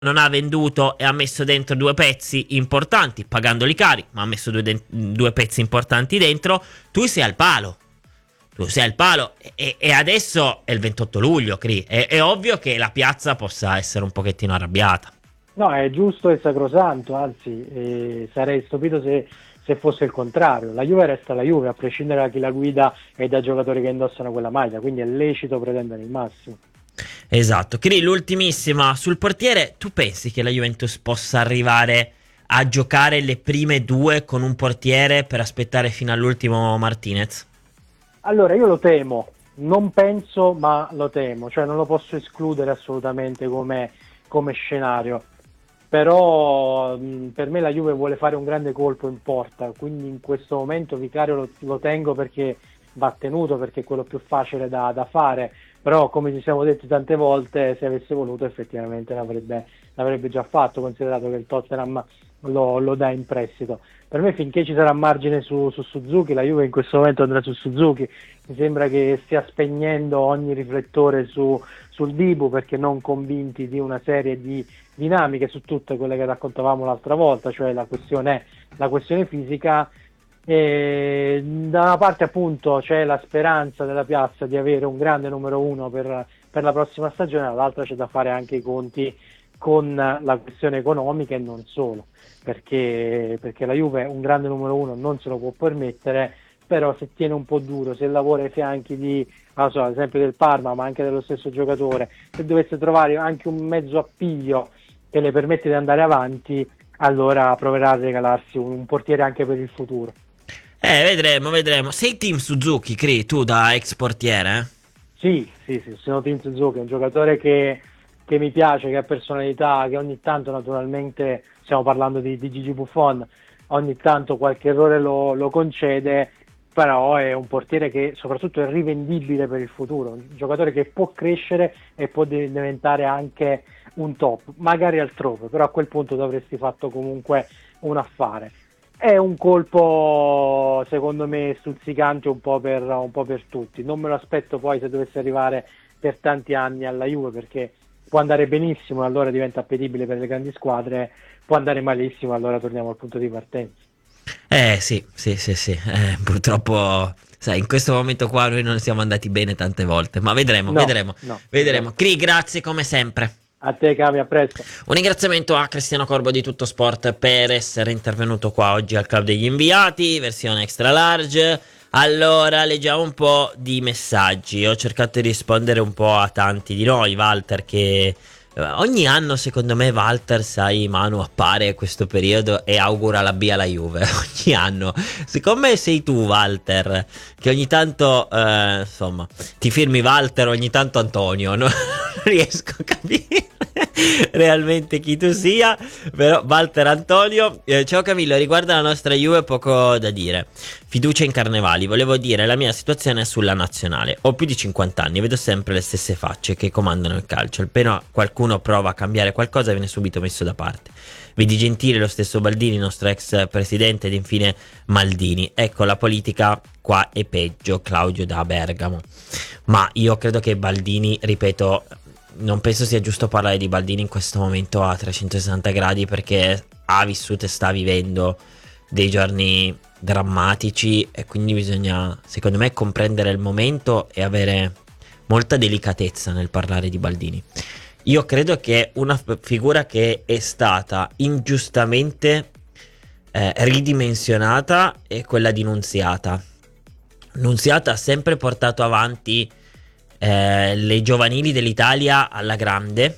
non ha venduto e ha messo dentro due pezzi importanti, pagandoli cari, ma ha messo due pezzi importanti dentro, tu sei al palo. Tu sei al palo e adesso è il 28 luglio, Cri. È ovvio che la piazza possa essere un pochettino arrabbiata. No, è giusto e sacrosanto, anzi, sarei stupito se fosse il contrario. La Juve resta la Juve, a prescindere da chi la guida e dai giocatori che indossano quella maglia, quindi è lecito pretendere il massimo. Esatto. Cri, l'ultimissima sul portiere. Tu pensi che la Juventus possa arrivare a giocare le prime due con un portiere per aspettare fino all'ultimo Martinez? Allora, io lo temo, non penso, ma lo temo, cioè non lo posso escludere assolutamente come scenario. Però per me la Juve vuole fare un grande colpo in porta, quindi in questo momento Vicario lo tengo perché va tenuto, perché è quello più facile da fare, però come ci siamo detti tante volte, se avesse voluto effettivamente l'avrebbe già fatto, considerato che il Tottenham lo dà in prestito. Per me finché ci sarà margine su Suzuki, la Juve in questo momento andrà su Suzuki. Mi sembra che stia spegnendo ogni riflettore sul Dibu, perché non convinti di una serie di dinamiche, su tutte quelle che raccontavamo l'altra volta, cioè la questione fisica. E da una parte appunto c'è la speranza della piazza di avere un grande numero uno per la prossima stagione, dall'altra c'è da fare anche i conti con la questione economica e non solo, perché la Juve un grande numero uno non se lo può permettere, però se tiene un po' duro, se lavora ai fianchi ad esempio del Parma, ma anche dello stesso giocatore, se dovesse trovare anche un mezzo appiglio che le permette di andare avanti, allora proverà a regalarsi un portiere anche per il futuro. Vedremo. Sei team Suzuki, Cri, tu da ex portiere? Sì, sono Team Suzuki, è un giocatore che mi piace, che ha personalità, che ogni tanto naturalmente, stiamo parlando di Gigi Buffon, ogni tanto qualche errore lo concede, però è un portiere che soprattutto è rivendibile per il futuro, un giocatore che può crescere e può diventare anche un top, magari altrove, però a quel punto dovresti fatto comunque un affare. È un colpo secondo me stuzzicante un po' per tutti, non me lo aspetto poi se dovesse arrivare per tanti anni alla Juve, perché può andare benissimo e allora diventa appetibile per le grandi squadre, può andare malissimo e allora torniamo al punto di partenza. Sì. Purtroppo, sai, in questo momento qua noi non siamo andati bene tante volte, ma vedremo. No. Cri, grazie come sempre. A te Cami, a presto. Un ringraziamento a Cristiano Corbo di Tutto Sport per essere intervenuto qua oggi al Club degli Inviati, versione extra large. Allora, leggiamo un po' di messaggi. Ho cercato di rispondere un po' a tanti di noi, Walter, che ogni anno secondo me Walter, sai Manu, appare questo periodo e augura la B alla Juve. Ogni anno. Secondo me sei tu, Walter, che ogni tanto, insomma, ti firmi Walter, ogni tanto Antonio, no? Non riesco a capire realmente chi tu sia, però Walter Antonio. Ciao Camillo, riguardo la nostra Juve poco da dire. Fiducia in Carnevali, volevo dire la mia situazione è sulla nazionale. Ho più di 50 anni, vedo sempre le stesse facce che comandano il calcio. Appena qualcuno prova a cambiare qualcosa viene subito messo da parte. Vedi Gentile, lo stesso Baldini, nostro ex presidente, ed infine Maldini. Ecco, la politica qua è peggio. Claudio da Bergamo. Ma io credo che Baldini, ripeto, non penso sia giusto parlare di Baldini in questo momento a 360 gradi, perché ha vissuto e sta vivendo dei giorni drammatici e quindi bisogna, secondo me, comprendere il momento e avere molta delicatezza nel parlare di Baldini. Io credo che una figura che è stata ingiustamente ridimensionata è quella di Nunziata. Nunziata ha sempre portato avanti le giovanili dell'Italia alla grande,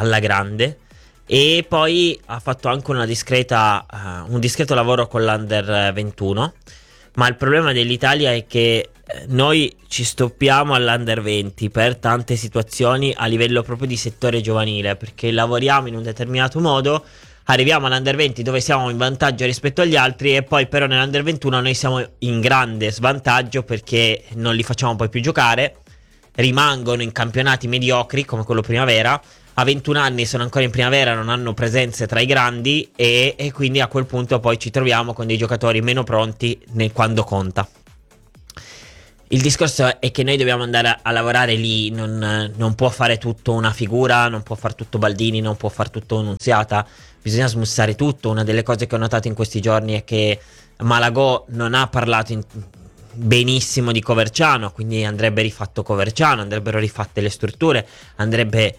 e poi ha fatto anche un discreto lavoro con l'Under 21, ma il problema dell'Italia è che noi ci stoppiamo all'Under 20 per tante situazioni a livello proprio di settore giovanile, perché lavoriamo in un determinato modo, arriviamo all'Under 20 dove siamo in vantaggio rispetto agli altri e poi però nell'Under 21 noi siamo in grande svantaggio perché non li facciamo poi più giocare, rimangono in campionati mediocri come quello primavera, a 21 anni sono ancora in primavera, non hanno presenze tra i grandi e quindi a quel punto poi ci troviamo con dei giocatori meno pronti quando conta. Il discorso è che noi dobbiamo andare a lavorare lì, non può fare tutto una figura, non può fare tutto Baldini, non può fare tutto Nunziata, bisogna smussare tutto. Una delle cose che ho notato in questi giorni è che Malagò non ha parlato benissimo di Coverciano, quindi andrebbe rifatto Coverciano, andrebbero rifatte le strutture, andrebbe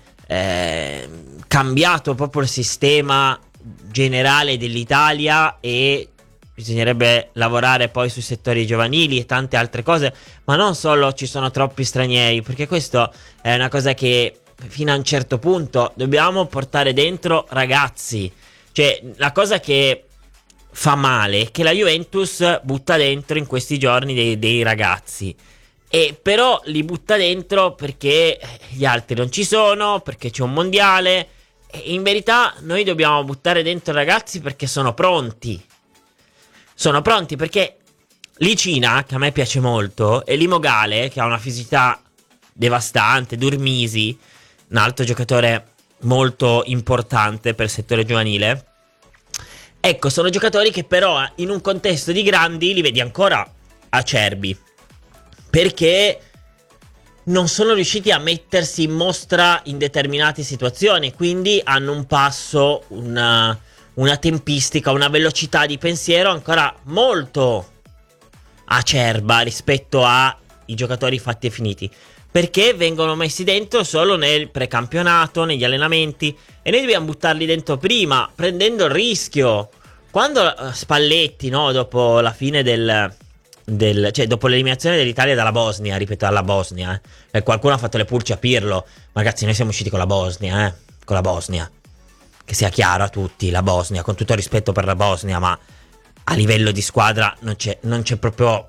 cambiato proprio il sistema generale dell'Italia e bisognerebbe lavorare poi sui settori giovanili e tante altre cose, ma non solo ci sono troppi stranieri, perché questo è una cosa che fino a un certo punto dobbiamo portare dentro ragazzi. Cioè, la cosa che fa male è che la Juventus butta dentro in questi giorni dei ragazzi, e però li butta dentro perché gli altri non ci sono, perché c'è un mondiale, e in verità noi dobbiamo buttare dentro ragazzi perché sono pronti. Sono pronti perché Licina, che a me piace molto, e Limogale, che ha una fisicità devastante, Durmisi, un altro giocatore molto importante per il settore giovanile. Ecco, sono giocatori che però in un contesto di grandi li vedi ancora acerbi, perché non sono riusciti a mettersi in mostra in determinate situazioni, quindi hanno un passo, una tempistica, una velocità di pensiero ancora molto acerba rispetto ai giocatori fatti e finiti, perché vengono messi dentro solo nel precampionato, negli allenamenti, e noi dobbiamo buttarli dentro prima, prendendo il rischio. Quando Spalletti, no, dopo la fine cioè dopo l'eliminazione dell'Italia dalla Bosnia, ripeto, alla Bosnia, qualcuno ha fatto le pulci a Pirlo, ragazzi, noi siamo usciti con la Bosnia, con la Bosnia, che sia chiaro a tutti, la Bosnia, con tutto il rispetto per la Bosnia, ma a livello di squadra non c'è proprio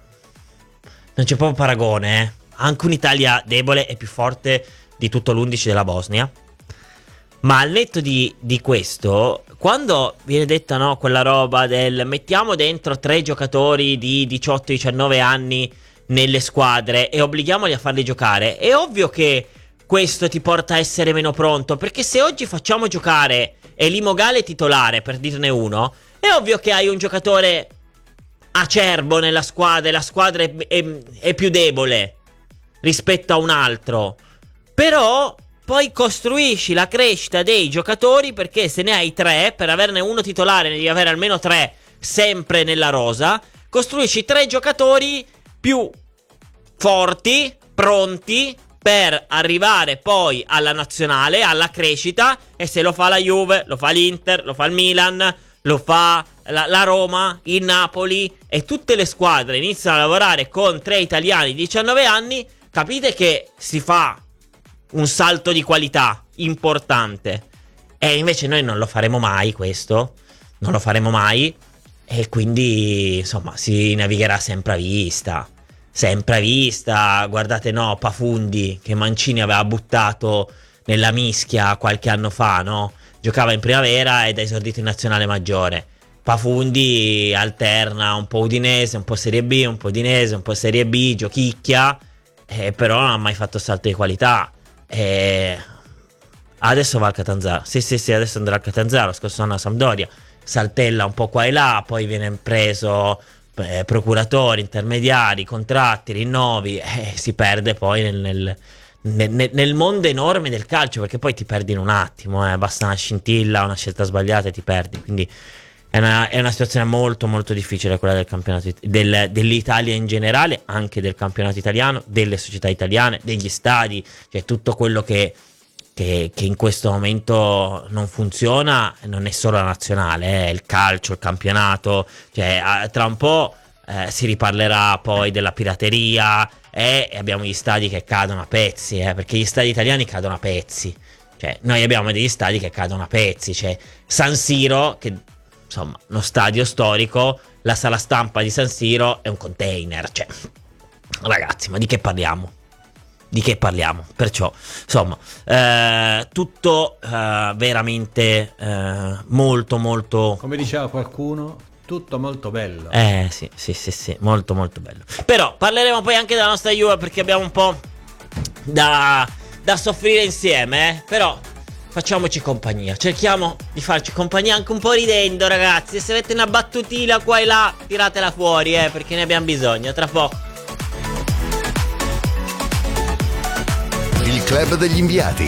paragone, Anche un'Italia debole è più forte di tutto l'11 della Bosnia. Ma al netto di questo, quando viene detta, no, quella roba del mettiamo dentro 3 giocatori di 18-19 anni nelle squadre e obblighiamoli a farli giocare, è ovvio che questo ti porta a essere meno pronto, perché se oggi facciamo giocare Elimogale titolare, per dirne uno, è ovvio che hai un giocatore acerbo nella squadra e la squadra è più debole rispetto a un altro. Però poi costruisci la crescita dei giocatori, perché se ne hai 3, per averne uno titolare ne devi avere almeno 3 sempre nella rosa. Costruisci 3 giocatori più forti, pronti per arrivare poi alla nazionale, alla crescita. E se lo fa la Juve, lo fa l'Inter, lo fa il Milan, lo fa la Roma, il Napoli, e tutte le squadre iniziano a lavorare con 3 italiani di 19 anni, capite che si fa un salto di qualità importante. E invece noi non lo faremo mai questo, non lo faremo mai, e quindi insomma si navigherà sempre a vista. Sempre a vista. Guardate, no, Pafundi, che Mancini aveva buttato nella mischia qualche anno fa, no? Giocava in primavera ed è esordito in nazionale maggiore. Pafundi alterna un po' Udinese, un po' Serie B, un po' Udinese, un po' Serie B, giochicchia, però non ha mai fatto salto di qualità. Adesso va al Catanzaro. Sì, adesso andrà al Catanzaro. Scorso anno a Sampdoria, saltella un po' qua e là, poi viene preso procuratori, intermediari, contratti, rinnovi, si perde poi nel mondo enorme del calcio, perché poi ti perdi in un attimo, basta una scintilla, una scelta sbagliata e ti perdi. Quindi è una situazione molto molto difficile quella del campionato dell'Italia in generale, anche del campionato italiano, delle società italiane, degli stadi, cioè tutto quello che in questo momento non funziona. Non è solo la nazionale, il calcio, il campionato, cioè tra un po' si riparlerà poi della pirateria, e abbiamo gli stadi che cadono a pezzi, perché gli stadi italiani cadono a pezzi, cioè noi abbiamo degli stadi che cadono a pezzi, cioè San Siro, che insomma uno stadio storico, la sala stampa di San Siro è un container, cioè ragazzi, ma di che parliamo? Di che parliamo? Perciò insomma tutto veramente molto molto, come diceva qualcuno, tutto molto bello. Sì, molto molto bello. Però parleremo poi anche della nostra Juve, perché abbiamo un po' da soffrire insieme, però facciamoci compagnia, cerchiamo di farci compagnia anche un po' ridendo, ragazzi. E se avete una battutina qua e là, tiratela fuori, perché ne abbiamo bisogno. Tra poco. Club degli inviati.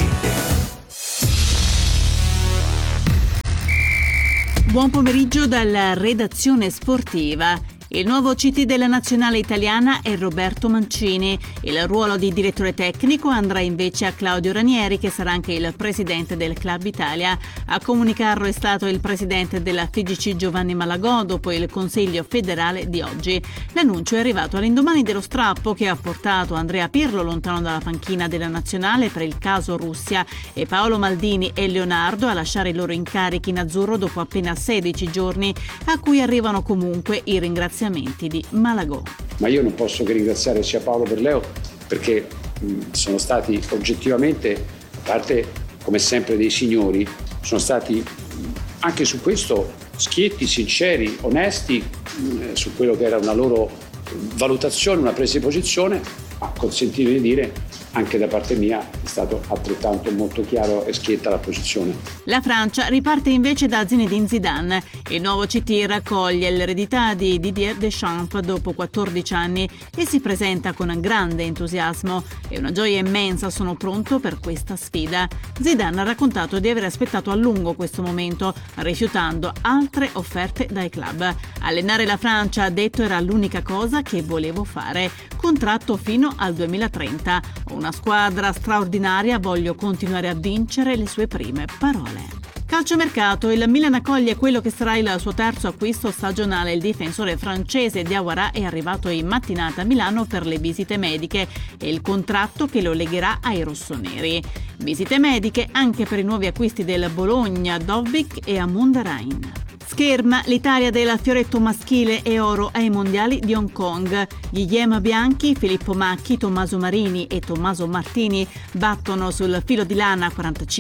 Buon pomeriggio dalla redazione sportiva. Il nuovo CT della nazionale italiana è Roberto Mancini. Il ruolo di direttore tecnico andrà invece a Claudio Ranieri, che sarà anche il presidente del Club Italia. A comunicarlo è stato il presidente della FIGC Giovanni Malagò dopo il Consiglio federale di oggi. L'annuncio è arrivato all'indomani dello strappo che ha portato Andrea Pirlo lontano dalla panchina della nazionale per il caso Russia e Paolo Maldini e Leonardo a lasciare i loro incarichi in azzurro dopo appena 16 giorni, a cui arrivano comunque i ringraziamenti di Malagò. Ma io non posso che ringraziare sia Paolo che Leo, perché sono stati oggettivamente, a parte come sempre dei signori, sono stati anche su questo schietti, sinceri, onesti su quello che era una loro valutazione, una presa di posizione, ma consentitemi di dire anche da parte mia è stato altrettanto molto chiaro e schietta la posizione. La Francia riparte invece da Zinedine Zidane. Il nuovo CT raccoglie l'eredità di Didier Deschamps dopo 14 anni e si presenta con grande entusiasmo. È una gioia immensa, sono pronto per questa sfida. Zidane ha raccontato di aver aspettato a lungo questo momento, rifiutando altre offerte dai club. Allenare la Francia, ha detto, era l'unica cosa che volevo fare. Contratto fino al 2030. Una squadra straordinaria, voglio continuare a vincere, le sue prime parole. Calciomercato, il Milan accoglie quello che sarà il suo terzo acquisto stagionale. Il difensore francese Diawara è arrivato in mattinata a Milano per le visite mediche e il contratto che lo legherà ai rossoneri. Visite mediche anche per i nuovi acquisti del Bologna, Dobbik e Amundarain. Scherma, l'Italia del fioretto maschile e oro ai mondiali di Hong Kong. Gli Yema bianchi, Filippo Macchi, Tommaso Marini e Tommaso Martini battono sul filo di lana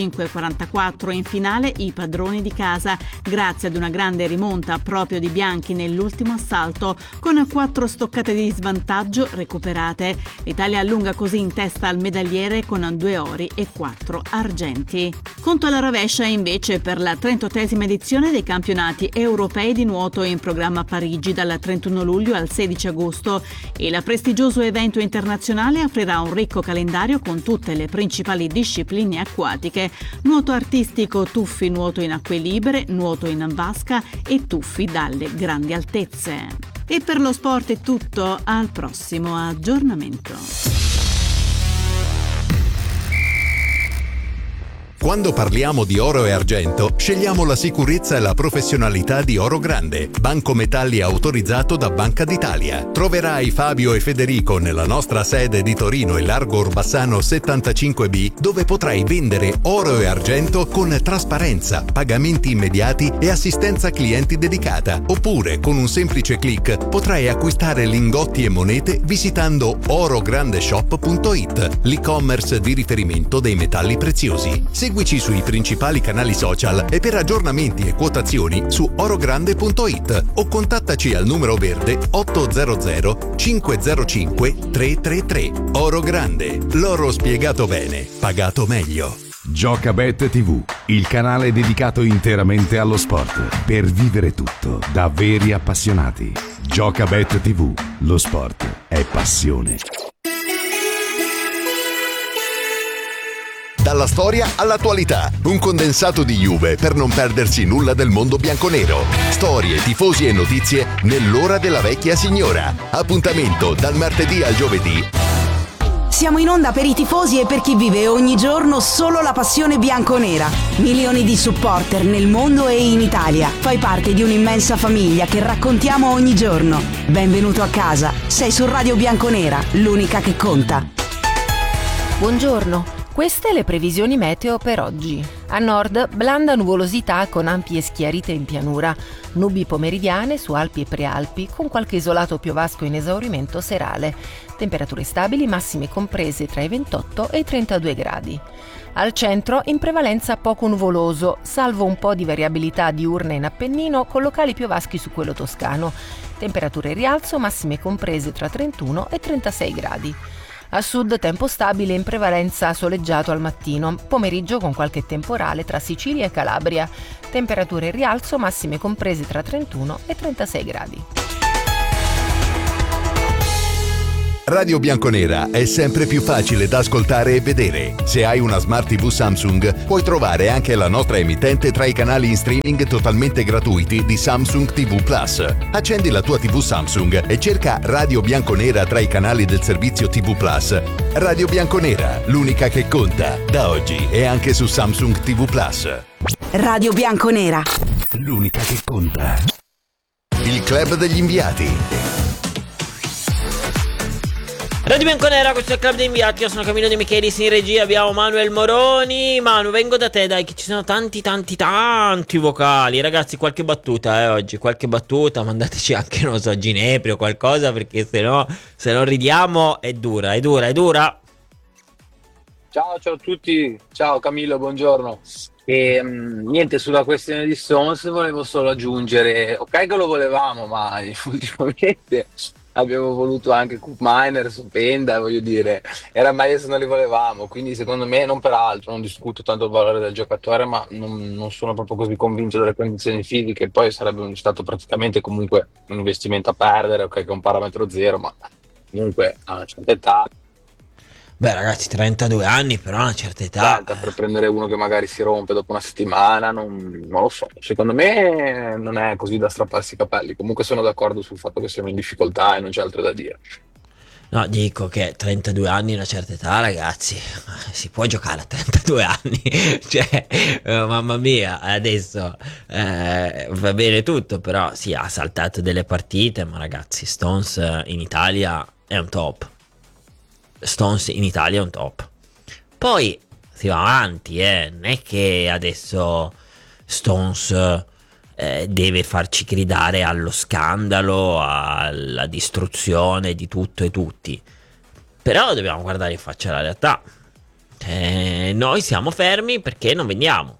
45-44 in finale i padroni di casa, grazie ad una grande rimonta proprio di bianchi nell'ultimo assalto, con 4 stoccate di svantaggio recuperate. L'Italia allunga così in testa al medagliere con 2 ori e 4 argenti. Conto alla rovescia invece per la 38esima edizione dei campionati europei di nuoto in programma a Parigi dal 31 luglio al 16 agosto. Il prestigioso evento internazionale offrirà un ricco calendario con tutte le principali discipline acquatiche: nuoto artistico, tuffi, nuoto in acque libere, nuoto in vasca e tuffi dalle grandi altezze. E per lo sport è tutto, al prossimo aggiornamento. Quando parliamo di oro e argento, scegliamo la sicurezza e la professionalità di Oro Grande, banco metalli autorizzato da Banca d'Italia. Troverai Fabio e Federico nella nostra sede di Torino e Largo Orbassano 75B, dove potrai vendere oro e argento con trasparenza, pagamenti immediati e assistenza clienti dedicata. Oppure, con un semplice click, potrai acquistare lingotti e monete visitando orograndeshop.it, l'e-commerce di riferimento dei metalli preziosi. Seguici sui principali canali social e per aggiornamenti e quotazioni su orogrande.it o contattaci al numero verde 800 505 333. Oro Grande, l'oro spiegato bene, pagato meglio. Giocabet TV, il canale dedicato interamente allo sport, per vivere tutto da veri appassionati. Giocabet TV, lo sport è passione. Dalla storia all'attualità, un condensato di Juve per non perdersi nulla del mondo bianconero. Storie, tifosi e notizie nell'ora della vecchia signora. Appuntamento dal martedì al giovedì. Siamo in onda per i tifosi e per chi vive ogni giorno solo la passione bianconera. Milioni di supporter nel mondo e in Italia. Fai parte di un'immensa famiglia che raccontiamo ogni giorno. Benvenuto a casa. Sei su Radio Bianconera, l'unica che conta. Buongiorno. Queste le previsioni meteo per oggi. A nord, blanda nuvolosità con ampie schiarite in pianura, nubi pomeridiane su Alpi e Prealpi, con qualche isolato piovasco in esaurimento serale. Temperature stabili, massime comprese tra i 28 e i 32 gradi. Al centro, in prevalenza poco nuvoloso, salvo un po' di variabilità diurna in Appennino, con locali piovaschi su quello toscano. Temperature in rialzo, massime comprese tra 31 e 36 gradi. A sud tempo stabile, in prevalenza soleggiato al mattino, pomeriggio con qualche temporale tra Sicilia e Calabria. Temperature in rialzo, massime comprese tra 31 e 36 gradi. Radio Bianconera è sempre più facile da ascoltare e vedere. Se hai una Smart TV Samsung, puoi trovare anche la nostra emittente tra i canali in streaming totalmente gratuiti di Samsung TV Plus. Accendi la tua TV Samsung e cerca Radio Bianconera tra i canali del servizio TV Plus. Radio Bianconera, l'unica che conta, da oggi e anche su Samsung TV Plus. Radio Bianconera, l'unica che conta. Il club degli inviati. Radio Bianconera, questo è il club degli inviati. Io sono Camillo De Michelis, in regia abbiamo Manuel Moroni. Manu, vengo da te, dai, che ci sono tanti vocali. Ragazzi, qualche battuta oggi, qualche battuta. Mandateci anche, non so, Ginepri o qualcosa, perché se no ridiamo è dura. Ciao a tutti, ciao Camillo, buongiorno. Niente, sulla questione di Stones volevo solo aggiungere, ok che lo volevamo, ma ultimamente abbiamo voluto anche Coop Miners, Penda, voglio dire, era meglio se non li volevamo, quindi secondo me, non per altro, non discuto tanto il valore del giocatore, ma non sono proprio così convinto delle condizioni fisiche, poi sarebbe stato praticamente comunque un investimento a perdere, ok che è un parametro zero, ma comunque a una certa età. Beh, ragazzi, 32 anni, però a una certa età. Per prendere uno che magari si rompe dopo una settimana, non lo so. Secondo me non è così da strapparsi i capelli. Comunque sono d'accordo sul fatto che siamo in difficoltà e non c'è altro da dire. No, dico che 32 anni a una certa età, ragazzi, si può giocare a 32 anni. Cioè, mamma mia, adesso va bene tutto, però sì, ha saltato delle partite, ma ragazzi, Stones in Italia è un top. Poi si va avanti, non è che adesso Stones deve farci gridare allo scandalo, alla distruzione di tutto e tutti. Però dobbiamo guardare in faccia la realtà. Noi siamo fermi perché non vendiamo.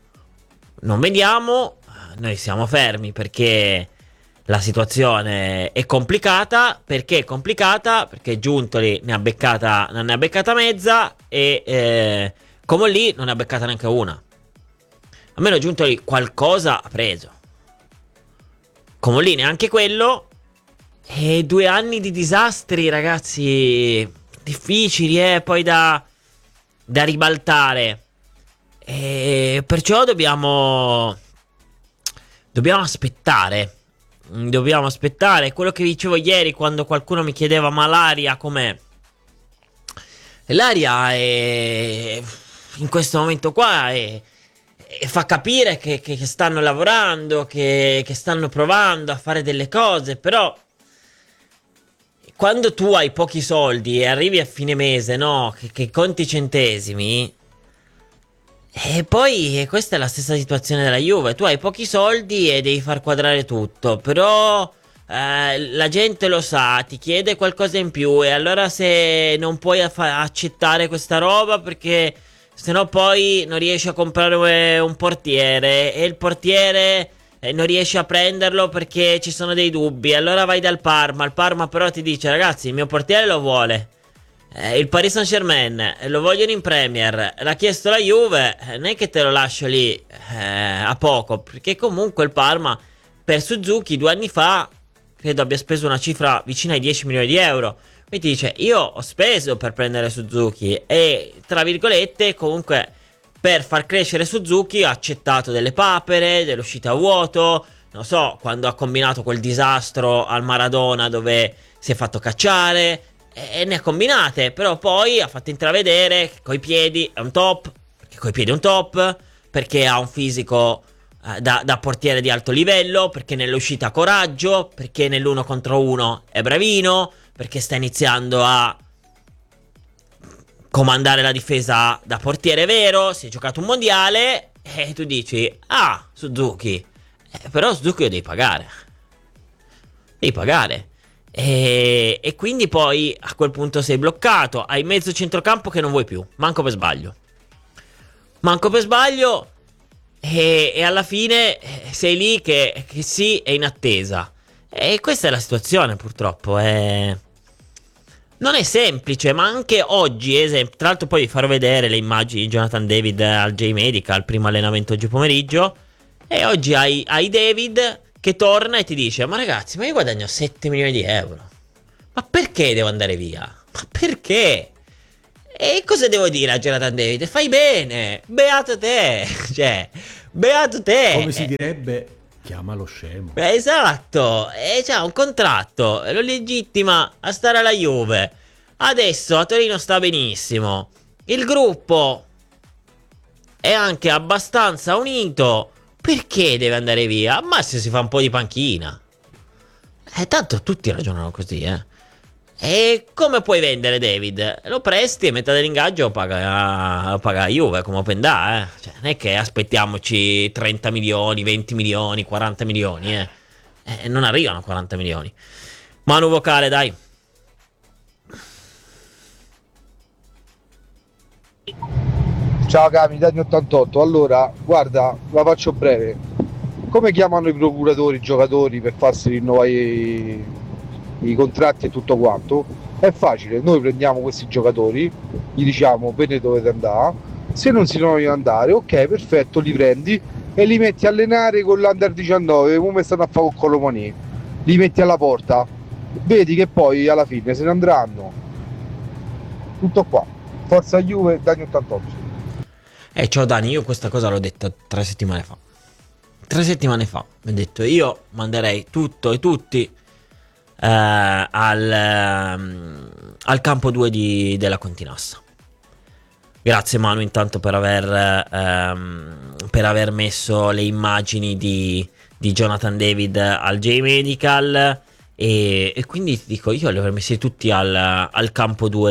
Noi siamo fermi perché la situazione è complicata. Perché è complicata? Perché Giuntoli non ne ha beccata mezza e Comolli non ne ha beccata neanche una. Almeno Giuntoli qualcosa ha preso. Comolli neanche quello. E 2 anni di disastri, ragazzi, difficili, poi da ribaltare. E perciò dobbiamo aspettare. Dobbiamo aspettare. Quello che dicevo ieri quando qualcuno mi chiedeva ma l'aria com'è? L'aria è in questo momento qua e fa capire che stanno lavorando, che stanno provando a fare delle cose, però quando tu hai pochi soldi e arrivi a fine mese, no? Che conti centesimi. E poi questa è la stessa situazione della Juve. Tu hai pochi soldi e devi far quadrare tutto. Però la gente lo sa, ti chiede qualcosa in più. E allora se non puoi accettare questa roba, perché sennò poi non riesci a comprare un portiere. E il portiere non riesci a prenderlo perché ci sono dei dubbi. Allora vai dal Parma. Il Parma però ti dice: ragazzi, il mio portiere lo vuole. Il Paris Saint-Germain lo vogliono in Premier. L'ha chiesto la Juve. Non è che te lo lascio lì a poco, perché comunque il Parma per Suzuki 2 anni fa credo abbia speso una cifra vicina ai 10 milioni di euro. Quindi dice: io ho speso per prendere Suzuki e tra virgolette comunque per far crescere Suzuki ha accettato delle papere, delle uscite a vuoto. Non so, quando ha combinato quel disastro al Maradona dove si è fatto cacciare, e ne ha combinate, però poi ha fatto intravedere che coi piedi è un top, perché ha un fisico da portiere di alto livello, perché nell'uscita ha coraggio, perché nell'1 contro 1 è bravino, perché sta iniziando a comandare la difesa da portiere vero, si è giocato un mondiale e tu dici: ah, Suzuki, però Suzuki lo devi pagare. E quindi poi a quel punto sei bloccato. Hai mezzo centrocampo che non vuoi più, manco per sbaglio. E alla fine sei lì che sì, è in attesa. E questa è la situazione, purtroppo. Non è semplice, ma anche oggi, tra l'altro poi vi farò vedere le immagini di Jonathan David al J-Medica, al primo allenamento oggi pomeriggio. E oggi hai David che torna e ti dice: ma ragazzi, ma io guadagno 7 milioni di euro. Ma perché devo andare via? Ma perché? E cosa devo dire a Jonathan David? Fai bene, beato te, cioè, beato te. Come si direbbe, chiama lo scemo. Esatto, e c'ha un contratto, lo legittima a stare alla Juve. Adesso a Torino sta benissimo. Il gruppo è anche abbastanza unito. Perché deve andare via? Ma se si fa un po' di panchina. Tanto tutti ragionano così, E come puoi vendere David? Lo presti e metà dell'ingaggio lo paga la Juve come open da, Cioè, non è che aspettiamoci 30 milioni, 20 milioni, 40 milioni, non arrivano 40 milioni. Manu vocale, dai. Ciao Cami, Dani 88. Allora, guarda, la faccio breve. Come chiamano i procuratori i giocatori per farsi rinnovare i contratti e tutto quanto? È facile, noi prendiamo questi giocatori, gli diciamo bene dovete andare, se non si vogliono andare, ok, perfetto, li prendi e li metti a allenare con l'Under 19, come stanno a fare con Colomani, li metti alla porta, vedi che poi alla fine se ne andranno. Tutto qua. Forza Juve, Dani 88. Ciao Dani, io questa cosa l'ho detta 3 settimane fa. 3 settimane fa mi ho detto io manderei tutto e tutti al campo 2 della Continassa. Grazie Manu intanto per aver messo le immagini di Jonathan David al J-Medical e quindi ti dico io li avrei messi tutti al campo 2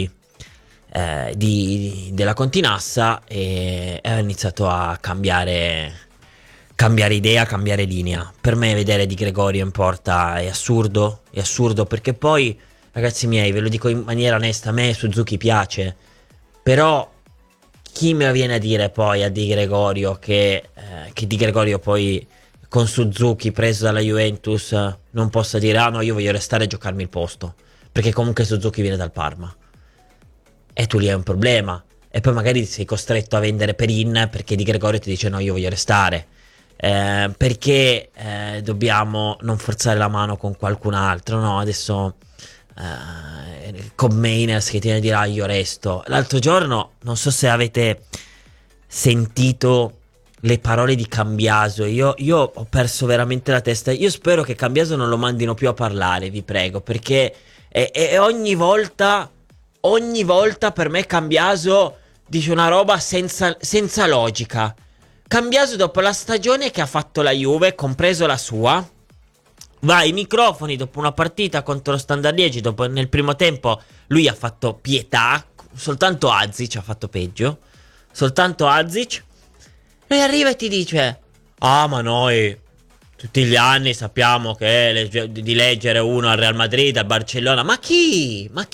della Continassa e ho iniziato a cambiare idea, cambiare linea. Per me vedere Di Gregorio in porta è assurdo perché poi, ragazzi miei, ve lo dico in maniera onesta, a me Suzuki piace, però chi me viene a dire poi a Di Gregorio che Di Gregorio poi con Suzuki preso dalla Juventus non possa dire no, io voglio restare e giocarmi il posto, perché comunque Suzuki viene dal Parma. E tu lì hai un problema. E poi magari sei costretto a vendere Perin perché Di Gregorio ti dice no, io voglio restare. Perché dobbiamo non forzare la mano con qualcun altro, no? Adesso con Mainers che ti viene a dire io resto. L'altro giorno, non so se avete sentito le parole di Cambiaso. Io ho perso veramente la testa. Io spero che Cambiaso non lo mandino più a parlare, vi prego, perché ogni volta per me Cambiaso dice una roba senza logica. Cambiaso dopo la stagione che ha fatto la Juve, compreso la sua, va ai microfoni dopo una partita contro lo Standard Liegi, dopo nel primo tempo lui ha fatto pietà, soltanto Azic ha fatto peggio, soltanto Azic, e arriva e ti dice ma noi tutti gli anni sappiamo che di leggere uno al Real Madrid, al Barcellona. Ma chi? Ma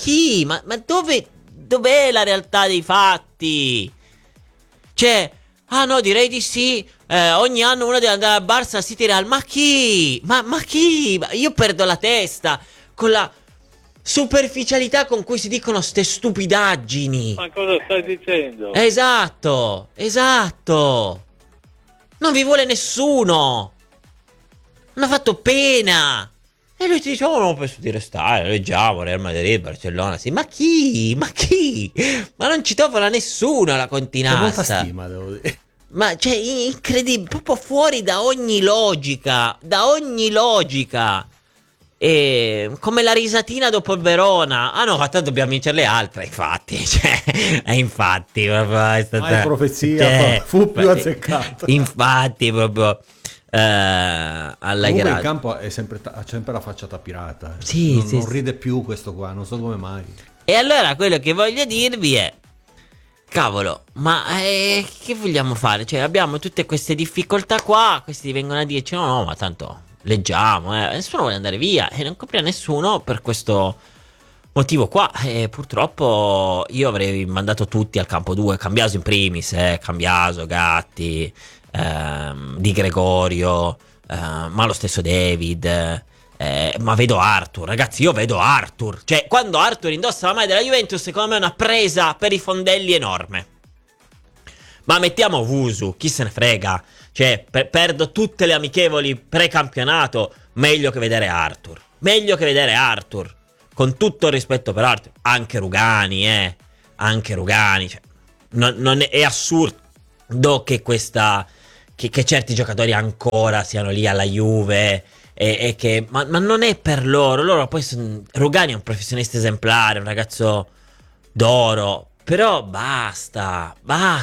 dov'è la realtà dei fatti? Cioè, no, direi di sì. Ogni anno uno deve andare al Barça, City, Real. Ma chi? Ma chi? Io perdo la testa con la superficialità con cui si dicono ste stupidaggini. Ma cosa stai dicendo? Esatto. Non vi vuole nessuno. Non ha fatto pena. E lui ti dice non penso di restare, leggiamo Real Madrid, Barcellona, sì. Ma chi? Ma non ci tofana nessuno la Continassa. C'è molta stima, devo dire. Ma cioè incredibile, proprio fuori da ogni logica. E come la risatina dopo il Verona. No, ma tanto dobbiamo vincere le altre. Infatti, infatti proprio è stata Ma è profezia, fu più azzeccato. Infatti proprio alla comunque in campo ha sempre la facciata pirata. Non ride più questo qua, non so come mai. E allora quello che voglio dirvi è cavolo, ma che vogliamo fare? Cioè abbiamo tutte queste difficoltà qua, questi vengono a dirci no ma tanto leggiamo, nessuno vuole andare via e non compra nessuno per questo motivo qua. E purtroppo io avrei mandato tutti al campo 2, Cambiaso in primis, Cambiaso, Gatti, Di Gregorio, ma lo stesso David, ma vedo Arthur, ragazzi, io vedo Arthur, cioè quando Arthur indossa la maglia della Juventus secondo me è una presa per i fondelli enorme. Ma mettiamo Wusu, chi se ne frega, cioè perdo tutte le amichevoli pre-campionato, meglio che vedere Arthur con tutto il rispetto per Arthur, anche Rugani, cioè, non è assurdo che che certi giocatori ancora siano lì alla Juve e che ma non è per loro poi Rugani è un professionista esemplare, un ragazzo d'oro, però basta,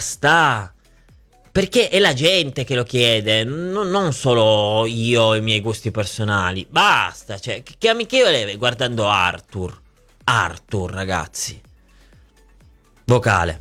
perché è la gente che lo chiede, non solo io e i miei gusti personali, basta, cioè che amichevole guardando Arthur, ragazzi. Vocale.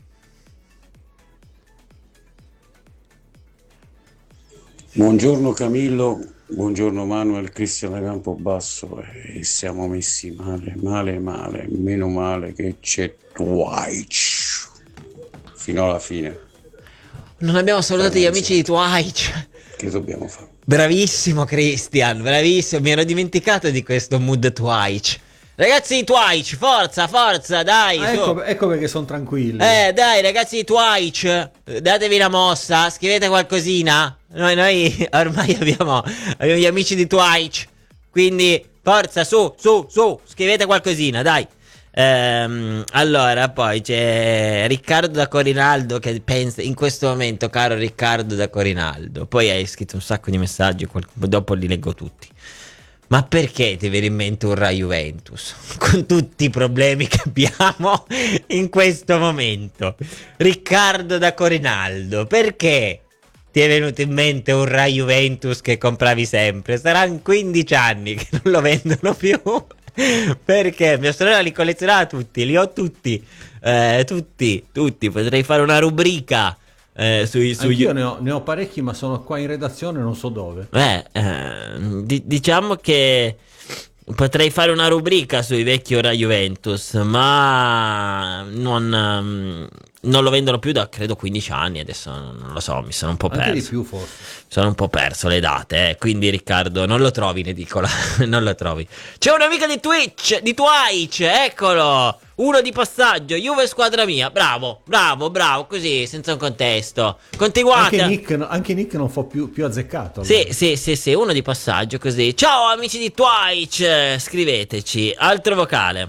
Buongiorno Camillo, buongiorno Manuel, Cristian da Campobasso, e siamo messi male, meno male che c'è Twitch fino alla fine. Non abbiamo salutato gli amici di Twitch. Che dobbiamo fare? Bravissimo Cristian, bravissimo, mi ero dimenticato di questo mood Twitch. Ragazzi di Twitch, forza, dai. Ecco perché sono tranquilli. Dai ragazzi di Twitch, datevi una mossa, scrivete qualcosina. Noi ormai abbiamo gli amici di Twitch, quindi forza, su, scrivete qualcosina, dai. Allora, poi c'è Riccardo da Corinaldo che pensa in questo momento, caro Riccardo da Corinaldo. Poi hai scritto un sacco di messaggi, dopo li leggo tutti. Ma perché ti viene in mente un Rai Juventus? Con tutti i problemi che abbiamo in questo momento. Riccardo da Corinaldo, perché ti è venuto in mente un Rai Juventus che compravi sempre? Saranno 15 anni che non lo vendono più. Perché mia sorella li collezionava tutti, li ho tutti. Tutti. Potrei fare una rubrica. Anch'io ne ho parecchi, ma sono qua in redazione, non so dove. Diciamo che potrei fare una rubrica sui vecchi Ora Juventus, ma non lo vendono più da credo 15 anni. Adesso non lo so, mi sono un po' perso. Anche di più forse. Sono un po' perso le date, quindi Riccardo non lo trovi in edicola. Non lo trovi. C'è un amico di Twitch, eccolo. Uno di passaggio, Juve squadra mia. Bravo, così, senza un contesto. Continuate. Anche Nick non fa più azzeccato. Allora. Sì, uno di passaggio, così. Ciao amici di Twitch, scriveteci. Altro vocale.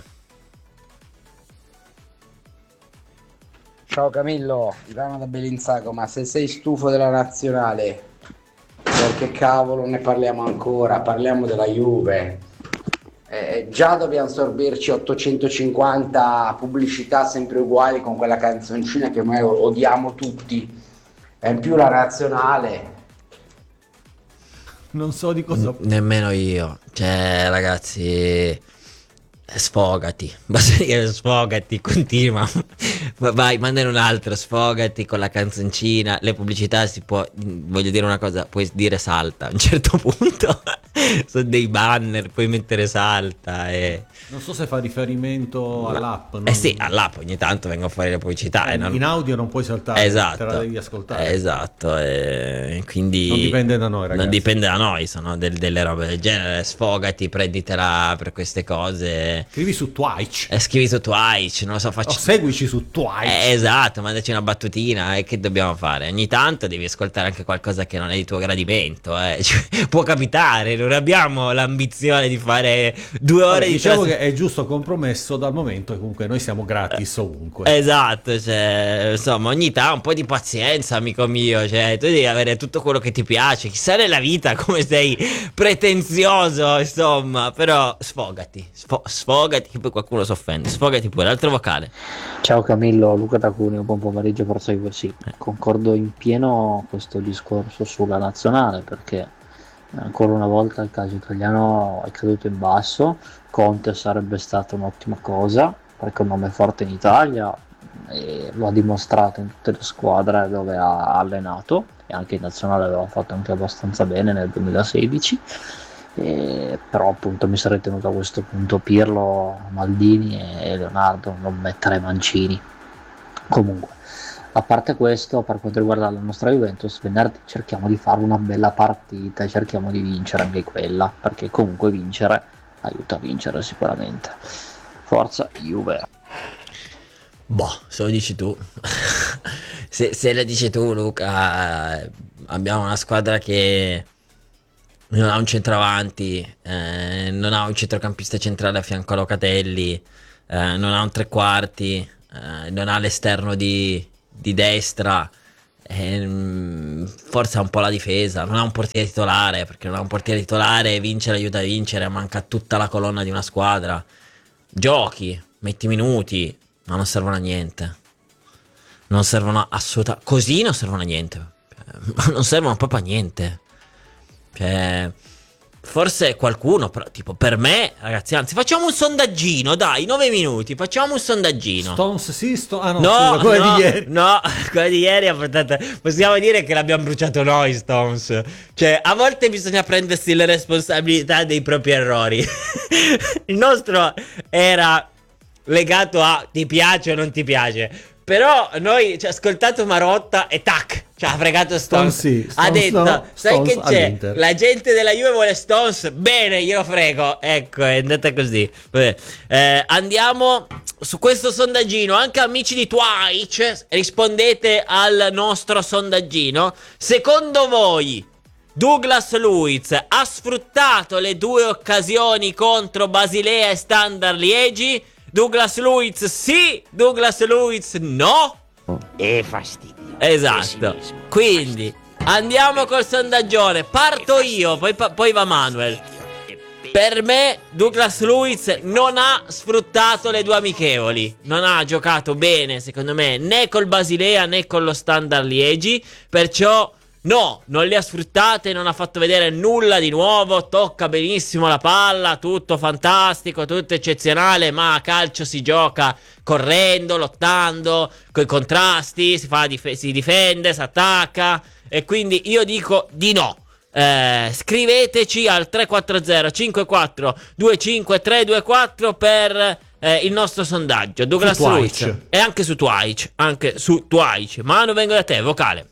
Ciao Camillo, Ivano da Bellinzago, ma se sei stufo della nazionale, perché cavolo ne parliamo ancora? Parliamo della Juve. Già dobbiamo sorbirci 850 pubblicità sempre uguali con quella canzoncina che noi odiamo tutti, e in più la nazionale. Non so di cosa. Nemmeno io. Cioè, ragazzi, sfogati. Basta dire sfogati, continua. Vai, mandane un altro, sfogati con la canzoncina. Le pubblicità si può, voglio dire una cosa, puoi dire salta a un certo punto. Sono dei banner, puoi mettere salta e... Non so se fa riferimento all'app. Sì, all'app ogni tanto vengono fuori le pubblicità. In audio non puoi saltare, esatto, te la devi ascoltare. Esatto, quindi... Non dipende da noi, ragazzi. Non dipende da noi, sono delle robe del genere. Sfogati, prenditela per queste cose. Scrivi su Twitch. Scrivi su Twitch, non lo so, seguici su Twitch. Esatto, mandaci una battutina. Che dobbiamo fare? Ogni tanto devi ascoltare anche qualcosa che non è di tuo gradimento. Cioè, può capitare, non abbiamo l'ambizione di fare 2 ore di diciamo che è giusto compromesso, dal momento che comunque noi siamo gratis ovunque. Esatto, cioè, insomma, ogni tanto un po' di pazienza, amico mio, cioè, tu devi avere tutto quello che ti piace, chissà nella vita come sei pretenzioso, insomma, però sfogati, sfogati, che poi qualcuno si offende, sfogati pure. Altro vocale. Ciao Camillo, Luca da Cuneo, buon pomeriggio, forza Juve. Sì, concordo in pieno questo discorso sulla nazionale, perché ancora una volta il calcio italiano è caduto in basso. Conte sarebbe stata un'ottima cosa perché è un nome forte in Italia e lo ha dimostrato in tutte le squadre dove ha allenato, e anche in nazionale aveva fatto anche abbastanza bene nel 2016. Però appunto mi sarei tenuto a questo punto Pirlo, Maldini e Leonardo, non mettere Mancini. Comunque, a parte questo, per quanto riguarda la nostra Juventus, venerdì cerchiamo di fare una bella partita e cerchiamo di vincere anche quella, perché comunque vincere aiuta a vincere sicuramente. Forza Juve. Se lo dici tu. se lo dici tu, Luca, abbiamo una squadra che non ha un centravanti, non ha un centrocampista centrale a fianco a Locatelli, non ha un tre quarti, non ha l'esterno di destra, forse ha un po' la difesa, non ha un portiere titolare, perché non ha un portiere titolare, vincere aiuta a vincere, manca tutta la colonna di una squadra. Giochi, metti minuti, ma non servono a niente. Non servono assolutamente, così non servono a niente. Non servono proprio a niente. Cioè, forse qualcuno, però, tipo, per me, ragazzi, anzi, facciamo un sondaggino, dai, 9 minuti, facciamo un sondaggino. Stones sì, no, scusa, quella di ieri. No, quella di ieri ha portato, possiamo dire che l'abbiamo bruciato noi, Stones. Cioè, a volte bisogna prendersi le responsabilità dei propri errori. Il nostro era legato a ti piace o non ti piace. Però noi ci ha ascoltato Marotta e tac, ci ha fregato Stones. Ha detto, sai Stones che c'è? all'Inter. La gente della Juve vuole Stones, bene, glielo frego. Ecco, è andata così. Andiamo su questo sondaggino. Anche amici di Twitch, rispondete al nostro sondaggino. Secondo voi Douglas Luiz ha sfruttato le 2 occasioni contro Basilea e Standard Liegi? Douglas Luiz sì, Douglas Luiz no. E fastidio. Esatto. Quindi andiamo col sondaggione. Parto io, poi va Manuel. Per me Douglas Luiz non ha sfruttato le 2 amichevoli. Non ha giocato bene, secondo me, né col Basilea né con lo Standard Liegi. Perciò no, non le ha sfruttate, non ha fatto vedere nulla di nuovo, tocca benissimo la palla, tutto fantastico, tutto eccezionale, ma a calcio si gioca correndo, lottando, coi contrasti, si difende, si attacca, e quindi io dico di no. Scriveteci al 340 54 25 324 per il nostro sondaggio. Douglas Luiz, e anche su Twitch, Manu, vengo da te, vocale.